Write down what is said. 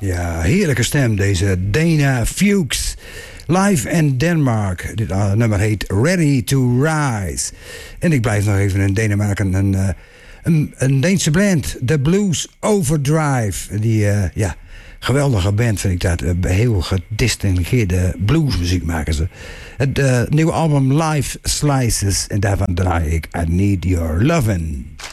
Ja, heerlijke stem, deze Dana Fuchs. Live in Denmark. Dit nummer heet Ready to Rise. En ik blijf nog even in Denemarken. Een Deense band, The Blues Overdrive. Die, geweldige band vind ik dat. Heel gedistingeerde bluesmuziek maken ze. Het nieuwe album Life Slices. En daarvan draai ik I Need Your Lovin'.